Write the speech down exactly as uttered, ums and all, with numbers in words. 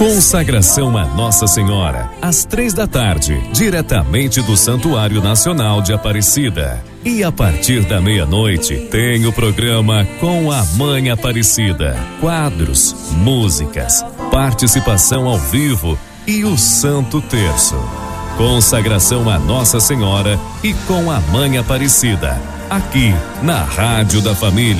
Consagração a Nossa Senhora, às três da tarde, diretamente do Santuário Nacional de Aparecida. E a partir da meia-noite, tem o programa Com a Mãe Aparecida. Quadros, músicas, participação ao vivo e o Santo Terço. Consagração a Nossa Senhora e Com a Mãe Aparecida. Aqui, na Rádio da Família.